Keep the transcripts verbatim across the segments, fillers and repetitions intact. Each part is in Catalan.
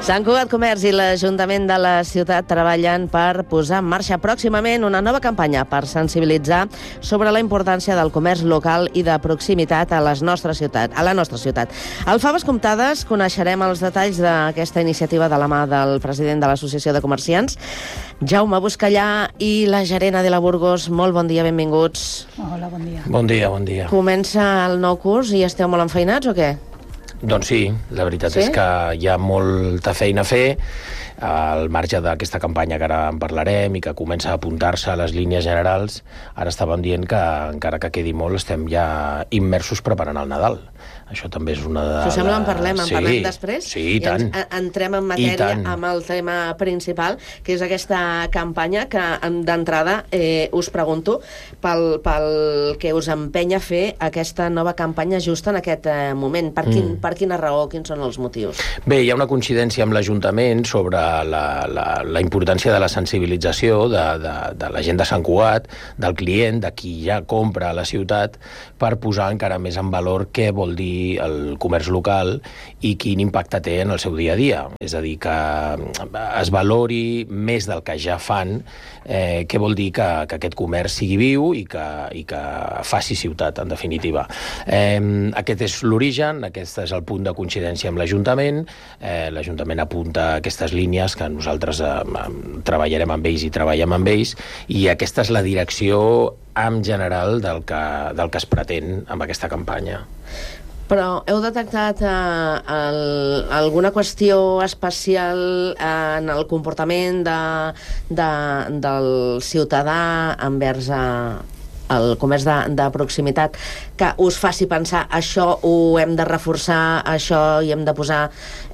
Sant Cugat Comerç i l'Ajuntament de la ciutat treballen per posar en marxa pròximament una nova campanya per sensibilitzar sobre la importància del comerç local i de proximitat a les nostres ciutats, a la nostra ciutat. Al Faves Comptades coneixerem els detalls d'aquesta iniciativa de la mà del president de l'Associació de Comerciants, Jaume Buscallà, i la gerent Adela Burgos. Molt bon dia, benvinguts. Hola, bon dia. Bon dia, bon dia. Comença el nou curs i esteu molt enfeinats o què? Doncs sí, la veritat sí? és que hi ha molta feina a fer, al marge d'aquesta campanya que ara en parlarem i que comença a apuntar-se a les línies generals. Ara estàvem dient que, encara que quedi molt, estem ja immersos preparant el Nadal. Això també és una de... Si us sembla, en parlem, en sí, parlem després. Sí, i tant. I ens entrem en matèria amb el tema principal, que és aquesta campanya que, d'entrada, eh, us pregunto pel, pel que us empenya a fer aquesta nova campanya just en aquest eh, moment. Per, quin, mm. per quina raó? Quins són els motius? Bé, hi ha una coincidència amb l'Ajuntament sobre la, la, la importància de la sensibilització de, de, de la gent de Sant Cugat, del client, de qui ja compra a la ciutat, per posar encara més en valor què vol dir el comerç local i quin impacte té en el seu dia a dia. És a dir, que es valori més del que ja fan, eh, què vol dir que, que aquest comerç sigui viu i que, i que faci ciutat, en definitiva. Eh, aquest és l'origen, aquest és el punt de coincidència amb l'Ajuntament. Eh, L'Ajuntament apunta aquestes línies que nosaltres eh, treballarem amb ells i treballem amb ells, i aquesta és la direcció en general del que, del que es pretén amb aquesta campanya. Però heu detectat eh, el, alguna qüestió especial en el comportament de, de, del ciutadà envers eh, el comerç de, de proximitat que us faci pensar això ho hem de reforçar, això hi hem de posar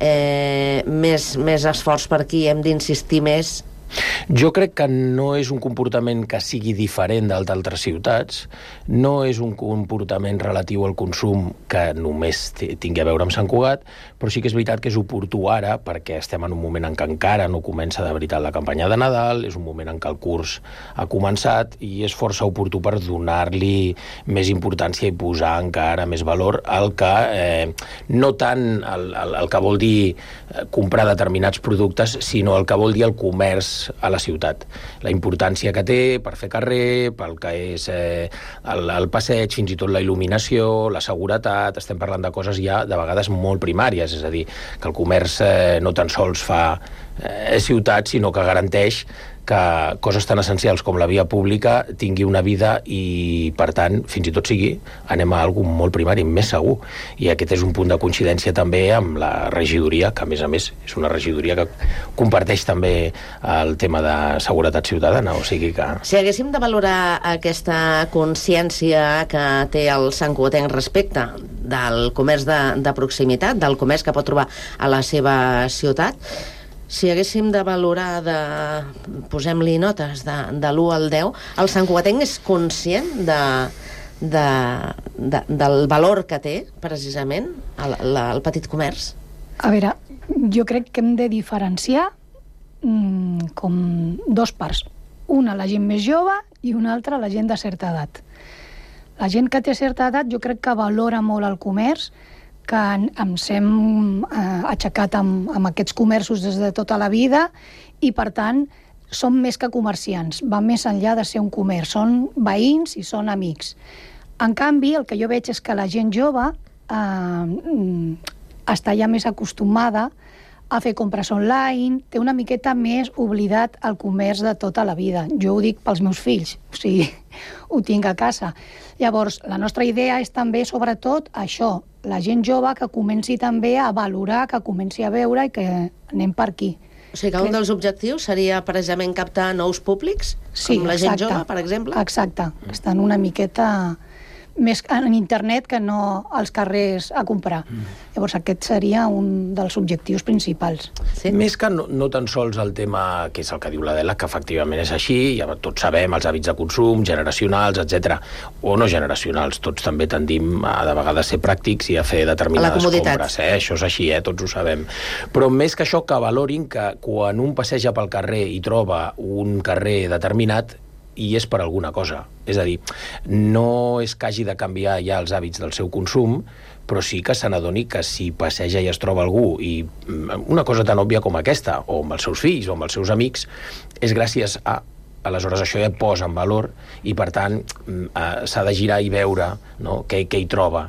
eh, més, més esforç per aquí, hem d'insistir més? Jo crec que no és un comportament que sigui diferent d'altres ciutats, no és un comportament relatiu al consum que només tingui a veure amb Sant Cugat, però sí que és veritat que és oportú ara, perquè estem en un moment en què encara no comença de veritat la campanya de Nadal, és un moment en què el curs ha començat i és força oportú per donar-li més importància i posar encara més valor al que, eh, no tant el, el, el que vol dir comprar determinats productes, sinó el que vol dir el comerç a la ciutat. La importància que té per fer carrer, pel que és eh, el, el passeig, fins i tot la il·luminació, la seguretat. Estem parlant de coses ja de vegades molt primàries, és a dir, que el comerç eh, no tan sols fa eh, ciutat, sinó que garanteix que coses tan essencials com la via pública tingui una vida i, per tant, fins i tot sigui, anem a alguna molt primari, més segur. I aquest és un punt de coincidència també amb la regidoria, que a més a més és una regidoria que comparteix també el tema de seguretat ciutadana, o sigui que... Si haguéssim de valorar aquesta consciència que té el santcugatenc respecte del comerç de, de proximitat, del comerç que pot trobar a la seva ciutat, si haguéssim de valorar, de, posem-li notes, de, de l'u al deu, el santcugatenc és conscient de, de, de, del valor que té, precisament, el, la, el petit comerç? A veure, jo crec que hem de diferenciar mm, com dos parts. Una, la gent més jove, i una altra, la gent de certa edat. La gent que té certa edat jo crec que valora molt el comerç, que ens hem eh, aixecat amb, amb aquests comerços des de tota la vida i, per tant, són més que comerciants, va més enllà de ser un comerç, són veïns i són amics. En canvi, el que jo veig és que la gent jove eh, està ja més acostumada a fer compres online, té una miqueta més oblidat el comerç de tota la vida. Jo ho dic pels meus fills, o sigui, ho tinc a casa. Llavors, la nostra idea és també, sobretot, això, la gent jove que comenci també a valorar, que comenci a veure i que anem per aquí. O sigui que un dels objectius seria precisament captar nous públics, sí, com la exacte, gent jove, per exemple? Exacte, estan una miqueta més en internet que no als carrers a comprar. Mm. Llavors aquest seria un dels objectius principals. Sí? Més que no, no tan sols el tema, que és el que diu l'Adela, que efectivament és així, ja tots sabem els hàbits de consum, generacionals, etcètera, o no generacionals, tots també tendim a de vegades ser pràctics i a fer determinades compres. Eh? Això és així, eh? Tots ho sabem. Però més que això, que valorin que quan un passeja pel carrer i troba un carrer determinat, i és per alguna cosa. És a dir, no és que hagi de canviar ja els hàbits del seu consum, però sí que se n'adoni que si passeja i es troba algú, i una cosa tan òbvia com aquesta, o amb els seus fills o amb els seus amics, és gràcies a... Aleshores això ja posa en valor i, per tant, eh, s'ha de girar i veure, no?, què, què hi troba.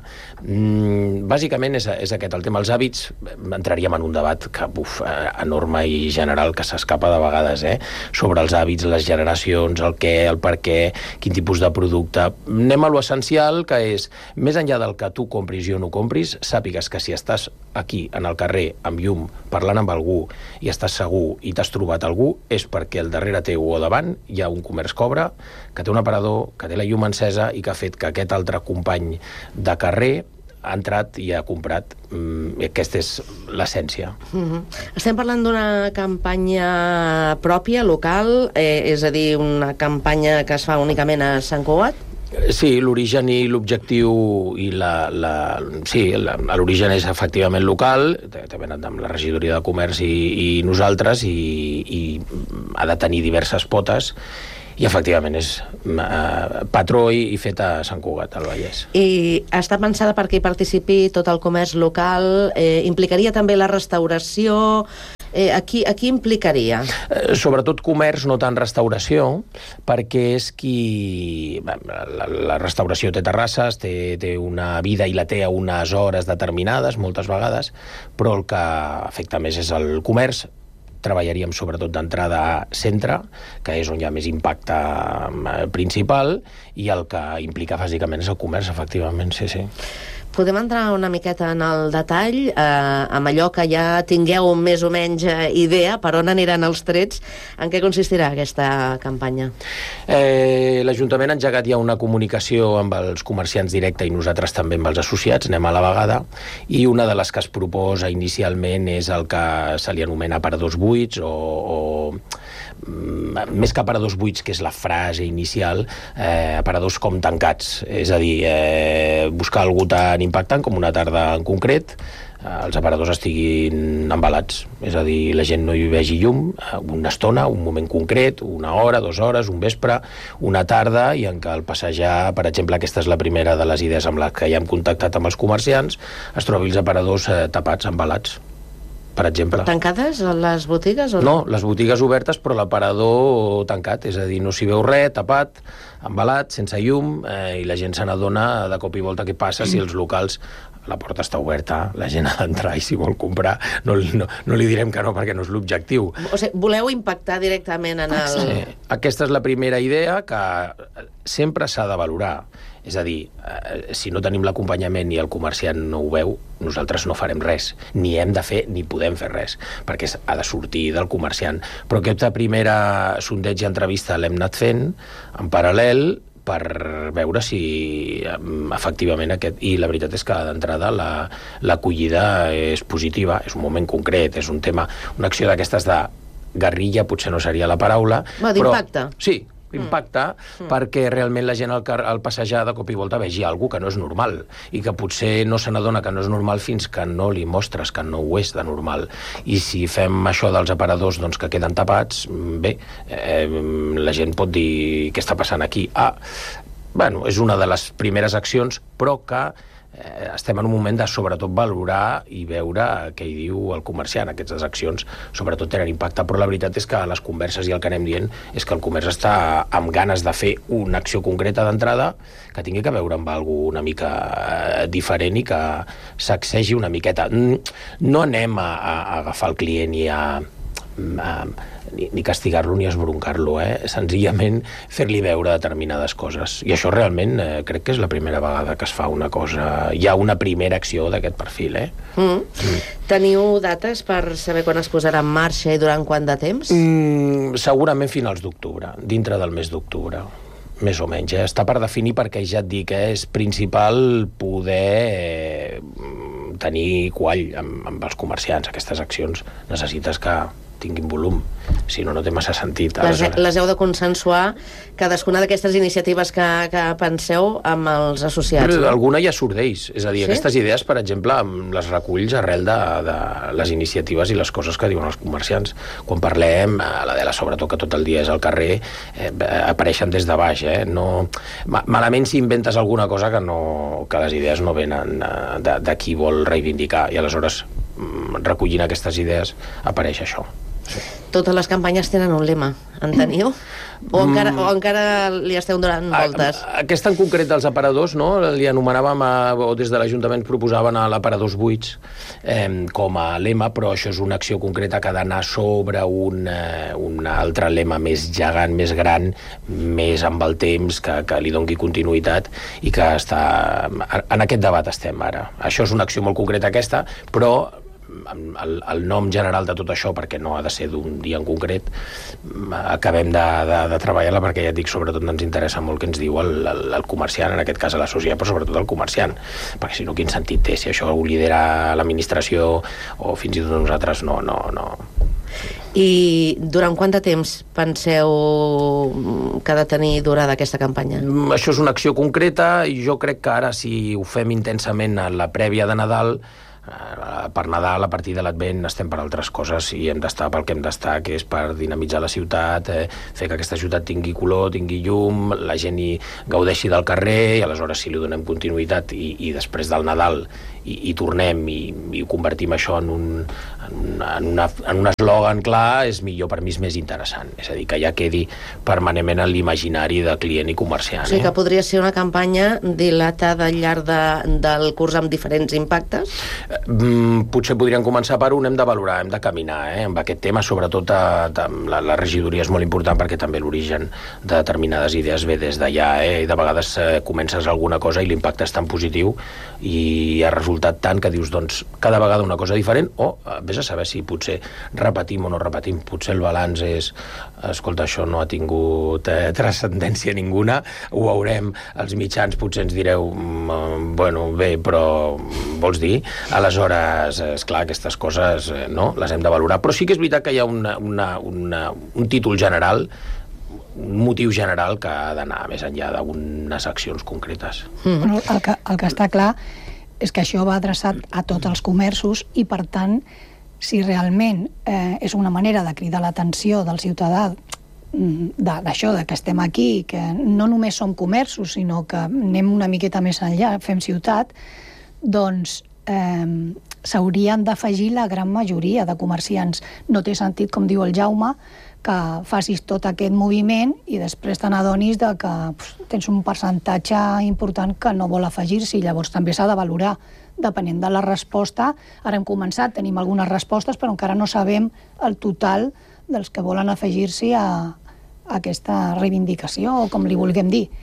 Mm, bàsicament és, és aquest el tema. Els hàbits, entraríem en un debat que, buf, enorme i general, que s'escapa de vegades, eh? Sobre els hàbits, les generacions, el què, el per què, quin tipus de producte. Anem a lo essencial, que és, més enllà del que tu compris i o no compris, sàpigues que si estàs aquí, en el carrer, amb llum, parlant amb algú, i estàs segur i t'has trobat algú, és perquè al darrere teu o davant hi ha un comerç que obre, que té un aparador, que té la llum encesa i que ha fet que aquest altre company de carrer ha entrat i ha comprat. Mm, aquesta és l'essència. Mm-hmm. Estem parlant d'una campanya pròpia, local, eh, és a dir, una campanya que es fa únicament a Sant Cugat? Sí, l'origen i l'objectiu i la, la, sí, l'origen és efectivament local, també amb la regidoria de comerç i, i nosaltres, i, i ha de tenir diverses potes, i efectivament és eh, patró i, i fet a Sant Cugat, al Vallès. I està pensada perquè hi participi tot el comerç local, eh, implicaria també la restauració... Eh, aquí, aquí implicaria? Eh, sobretot comerç, no tant restauració, perquè és qui... La, la restauració té terrasses, té, té una vida i la té a unes hores determinades, moltes vegades, però el que afecta més és el comerç. Treballaríem sobretot d'entrada a centre, que és on hi ha més impacte principal, i el que implica bàsicament és el comerç, efectivament, sí, sí. Podem entrar una miqueta en el detall, eh, amb allò que ja tingueu més o menys eh, idea per on aniran els trets. En què consistirà aquesta campanya? Eh, L'Ajuntament ha engegat ja una comunicació amb els comerciants directe i nosaltres també amb els associats, anem a la vegada, i una de les que es proposa inicialment és el que se li anomena aparadors buits, o, o més que aparadors buits, que és la frase inicial, eh, aparadors com tancats, és a dir, eh, buscar algú tan impactant com una tarda en concret, eh, els aparadors estiguin embalats, és a dir, la gent no hi vegi llum una estona, un moment concret, una hora, dues hores, un vespre, una tarda, i en què el passejar, per exemple, aquesta és la primera de les idees amb les que ja hem contactat amb els comerciants, es trobi els aparadors eh, tapats, embalats, per exemple. Tancades les botigues? O no? No, les botigues obertes, però l'aparador tancat, és a dir, no s'hi veu res, tapat, embalat, sense llum, eh, i la gent se n'adona de cop i volta què passa si els locals, la porta està oberta, la gent ha d'entrar i si vol comprar no, no, no li direm que no, perquè no és l'objectiu. O sigui, voleu impactar directament en el... Sí. Aquesta és la primera idea, que sempre s'ha de valorar. És a dir, eh, si no tenim l'acompanyament i el comerciant no ho veu, nosaltres no farem res, ni hem de fer ni podem fer res, perquè ha de sortir del comerciant. Però aquesta primera sondeig i entrevista l'hem anat fent en paral·lel per veure si efectivament aquest... I la veritat és que d'entrada l'acollida és positiva, és un moment concret, és un tema, una acció d'aquestes de guerrilla, potser no seria la paraula, però... d'impacte. Sí, impacte, mm. perquè realment la gent al, al passejar de cop i volta vegi alguna que no és normal, i que potser no se n'adona que no és normal fins que no li mostres que no ho és de normal. I si fem això dels aparadors, doncs, que queden tapats, bé, eh, la gent pot dir què està passant aquí. Ah, bueno, és una de les primeres accions, però que eh, estem en un moment de sobretot valorar i veure què hi diu el comerciant. Aquestes accions sobretot tenen impacte, però la veritat és que les converses i el que anem dient és que el comerç està amb ganes de fer una acció concreta d'entrada que tingui que veure amb alguna una mica eh, diferent i que sacsegi una miqueta. No anem a, a agafar el client i a, a ni, ni castigar-lo ni esbroncar-lo, eh? Senzillament fer-li veure determinades coses. I això realment eh, crec que és la primera vegada que es fa una cosa... Hi ha una primera acció d'aquest perfil, eh? Mm. Mm. Teniu dates per saber quan es posarà en marxa i durant quant de temps? Mm, segurament finals d'octubre, dintre del mes d'octubre. Més o menys, eh? Està per definir, perquè ja et dic, eh? És principal poder eh, tenir quall amb, amb els comerciants. Aquestes accions necessites que tinguin volum. Si no, no té massa sentit. Les, les heu de consensuar cadascuna d'aquestes iniciatives que, que penseu amb els associats. Però no? alguna ja surt d'ells. És a dir, sí? Aquestes idees, per exemple, les reculls arrel de, de les iniciatives i les coses que diuen els comerciants. Quan parlem, l'Adela, sobretot, que tot el dia és al carrer, eh, apareixen des de baix. Eh? No, malament si inventes alguna cosa que, no, que les idees no venen de, de qui vol reivindicar. I aleshores, recollint aquestes idees, apareix això. Sí. Totes les campanyes tenen un lema, en teniu? O encara, o encara li esteu donant voltes? Aquesta en concret dels aparadors, no? Li anomenàvem, a, o des de l'Ajuntament proposaven a l'aparadors buits eh, com a lema, però això és una acció concreta que ha d'anar sobre un, eh, un altre lema més gegant, més gran, més amb el temps, que, que li doni continuïtat i que està... En aquest debat estem ara. Això és una acció molt concreta aquesta, però el, el nom general de tot això, perquè no ha de ser d'un dia en concret, acabem de, de, de treballar-la, perquè ja et dic, sobretot ens interessa molt què ens diu el, el, el comerciant, en aquest cas a l'associat, però sobretot el comerciant, perquè si no, quin sentit té? Si això ho lidera l'administració o fins i tot nosaltres, no, no, no. I durant quant de temps penseu que ha de tenir durada aquesta campanya? Això és una acció concreta i jo crec que ara, si ho fem intensament a la prèvia de Nadal, per Nadal, a partir de l'Advent, estem per altres coses i hem d'estar pel que hem d'estar, que és per dinamitzar la ciutat, eh, fer que aquesta ciutat tingui color, tingui llum, la gent hi gaudeixi del carrer, i aleshores si li donem continuïtat i, i després del Nadal i, i tornem i, i ho convertim això en un, en una, en un eslògan clar, és millor, per mi és més interessant. És a dir, que ja quedi permanentment en l'imaginari de client i comerciant. O sigui que eh? podria ser una campanya dilatada al llarg de, del curs amb diferents impactes? Mm, potser podríem començar per un, hem de valorar, hem de caminar eh, amb aquest tema, sobretot a, a, la, la regidoria és molt important perquè també l'origen de determinades idees ve des d'allà eh, i de vegades eh, comences alguna cosa i l'impacte és tan positiu i ha resultat tant que dius, doncs, cada vegada una cosa diferent o eh, vés a saber si potser repetim o no repetim, potser el balanç és escolta, això no ha tingut eh, transcendència ninguna, ho veurem els mitjans, potser ens direu mm, bueno, bé, però vols dir? Aleshores, esclar, aquestes coses eh, no, les hem de valorar, però sí que és veritat que hi ha una, una, una, un títol general, un motiu general que ha d'anar més enllà d'unes accions concretes. Mm. Però el que, el que està clar és que això va adreçat a tots els comerços i, per tant, si realment eh, és una manera de cridar l'atenció del ciutadà d'això, de que estem aquí, que no només som comerços, sinó que anem una miqueta més enllà, fem ciutat, doncs eh, s'haurien d'afegir la gran majoria de comerciants. No té sentit, com diu el Jaume, que facis tot aquest moviment i després te n'adonis de que pues, tens un percentatge important que no vol afegir-s'hi. Llavors també s'ha de valorar, depenent de la resposta. Ara hem començat, tenim algunes respostes, però encara no sabem el total dels que volen afegir-s'hi a, a aquesta reivindicació, o com li vulguem dir.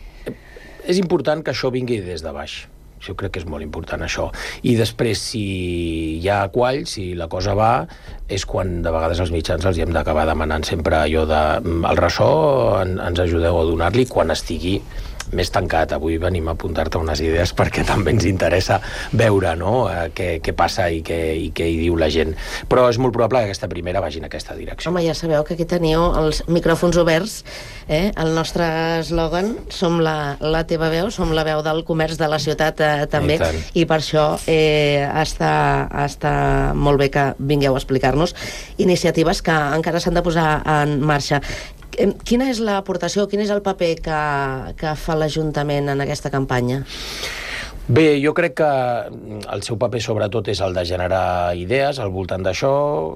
És important que això vingui des de baix. Jo crec que és molt important això. I després, si hi ha quall, si la cosa va, és quan de vegades els mitjans els hi hem d'acabar demanant sempre allò de el ressò, en, ens ajudeu a donar-li quan estigui més tancat. Avui venim a apuntar-te unes idees perquè també ens interessa veure no? eh, què, què passa i què, i què hi diu la gent. Però és molt probable que aquesta primera vagi en aquesta direcció. Home, ja sabeu que aquí teniu els micròfons oberts. Eh? El nostre eslògan, som la, la teva veu, som la veu del comerç de la ciutat eh, també, i, i per això eh, està, està molt bé que vingueu a explicar-nos iniciatives que encara s'han de posar en marxa. Quina és l'aportació, quin és el paper que, que fa l'Ajuntament en aquesta campanya? Bé, jo crec que el seu paper sobretot és el de generar idees al voltant d'això,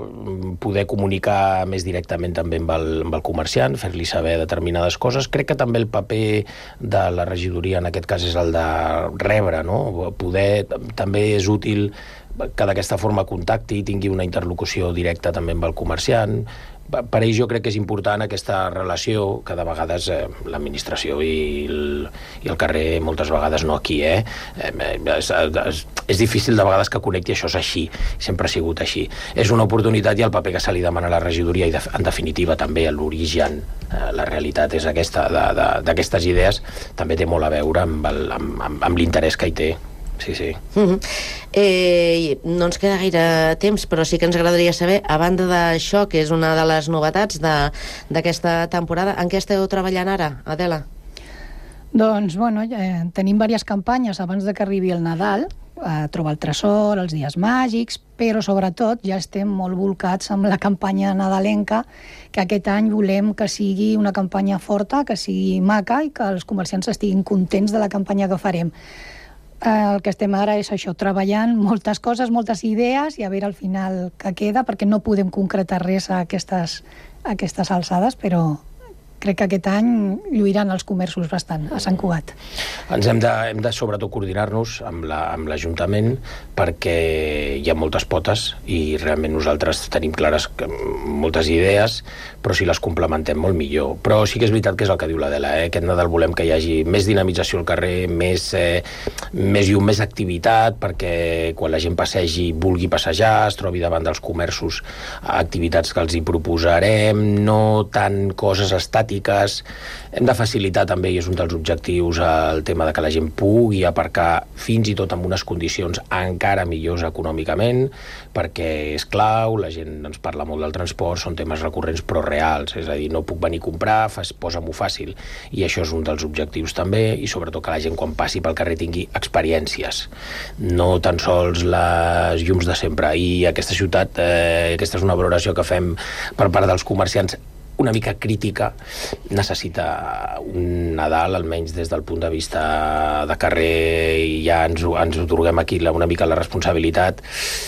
poder comunicar més directament també amb el, amb el comerciant, fer-li saber determinades coses. Crec que també el paper de la regidoria en aquest cas és el de rebre, no? Poder, també és útil que d'aquesta forma contacti i tingui una interlocució directa també amb el comerciant. Per ells jo crec que és important aquesta relació que de vegades eh, l'administració i el, i el carrer moltes vegades no aquí, eh? eh és, és, és difícil de vegades que connecti, això és així, sempre ha sigut així. És una oportunitat i el paper que se li demana a la regidoria i de, en definitiva també l'origen, eh, la realitat és aquesta d'aquestes idees, també té molt a veure amb, el, amb, amb, amb l'interès que hi té sí, sí. Uh-huh. Eh, no ens queda gaire temps, però sí que ens agradaria saber, a banda d'això, que és una de les novetats d'aquesta temporada, en què esteu treballant ara, Adela? Doncs, bueno, eh, tenim diverses campanyes abans de que arribi el Nadal, eh, Trobar el tresor, els dies màgics, però sobretot ja estem molt volcats amb la campanya nadalenca, que aquest any volem que sigui una campanya forta, que sigui maca i que els comerciants estiguin contents de la campanya que farem. Eh, el que estem ara és això, treballant moltes coses, moltes idees, i a veure al final què queda, perquè no podem concretar res a aquestes, a aquestes alçades, però crec que aquest any lluiran els comerços bastant, a Sant Cugat. Ens hem de, hem de sobretot coordinar-nos amb la, amb l'Ajuntament, perquè hi ha moltes potes i realment nosaltres tenim clares moltes idees, però si les complementem molt millor. Però sí que és veritat que és el que diu l'Adela, eh? Aquest Nadal volem que hi hagi més dinamització al carrer, més, eh, més llum, més activitat, perquè quan la gent passegi vulgui passejar, es trobi davant dels comerços activitats que els hi proposarem, no tant coses estàtiques. Hem de facilitar també, i és un dels objectius, el tema de que la gent pugui aparcar fins i tot amb unes condicions encara millors econòmicament, perquè és clau, la gent ens parla molt del transport, són temes recurrents però reals, és a dir, no puc venir a comprar, posa-m'ho fàcil, i això és un dels objectius també, i sobretot que la gent quan passi pel carrer tingui experiències, no tan sols les llums de sempre. I aquesta ciutat, eh, aquesta és una valoració que fem per part dels comerciants, una mica crítica, necessita un Nadal, almenys des del punt de vista de carrer, i ja ens, ens otorguem aquí una mica la responsabilitat,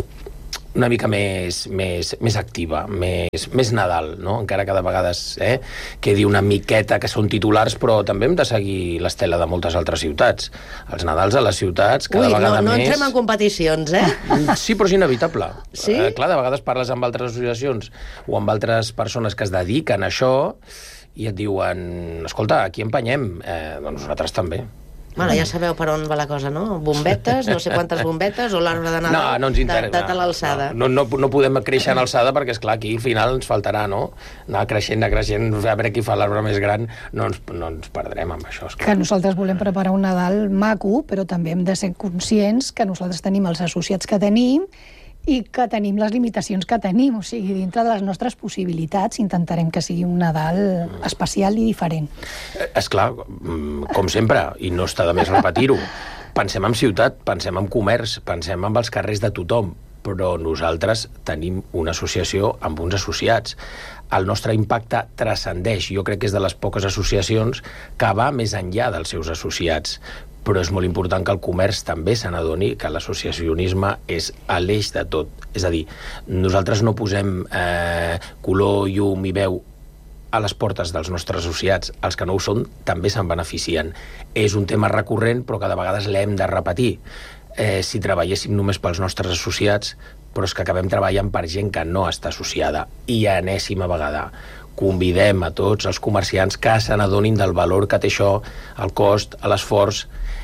una mica més, més, més activa, més, més Nadal, no? Encara que de vegades eh, quedi una miqueta que són titulars, però també hem de seguir l'estela de moltes altres ciutats. Els Nadals a les ciutats cada Ui, vegada no, no més... entrem en competicions, eh? Sí, però és inevitable. Sí? Eh, clar, de vegades parles amb altres associacions o amb altres persones que es dediquen a això i et diuen, escolta, aquí empenyem. Eh, doncs nosaltres també. Bueno, ja sabeu per on va la cosa, no? Bombetes, no sé quantes bombetes, o l'arbre de Nadal, no, no ens interessa, de, de tal alçada. No, no, no podem créixer en alçada perquè, esclar, aquí al final ens faltarà, no? Anar creixent, anar creixent, a veure qui fa l'arbre més gran, no ens, no ens perdrem amb això, esclar. Que nosaltres volem preparar un Nadal maco, però també hem de ser conscients que nosaltres tenim els associats que tenim i que tenim les limitacions que tenim, o sigui, dintre de les nostres possibilitats intentarem que sigui un Nadal especial i diferent. És clar, com sempre, i no està de més repetir-ho, pensem en ciutat, pensem en comerç, pensem en els carrers de tothom, però nosaltres tenim una associació amb uns associats. El nostre impacte transcendeix. Jo crec que és de les poques associacions que va més enllà dels seus associats, però és molt important que el comerç també se n'adoni que l'associacionisme és a l'eix de tot. És a dir, nosaltres no posem eh, color, llum i veu a les portes dels nostres associats. Els que no ho són també se'n beneficien. És un tema recurrent, però que de vegades l'hem de repetir. Eh, si treballéssim només pels nostres associats, però és que acabem treballant per gent que no està associada. I a enèsima vegada convidem a tots els comerciants que se n'adonin del valor que té això, el cost, l'esforç,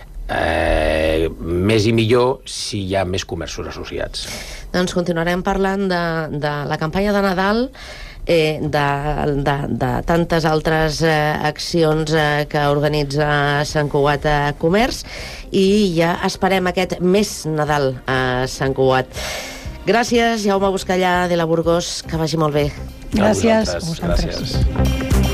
eh, més i millor si hi ha més comerços associats. Doncs continuarem parlant de, de la campanya de Nadal, eh, de, de, de tantes altres eh, accions eh, que organitza Sant Cugat a Comerç, i ja esperem aquest més Nadal a Sant Cugat. Gràcies, Jaume Buscallà de la Burgos, que vagi molt bé. Gràcies a a vosaltres. Gràcies.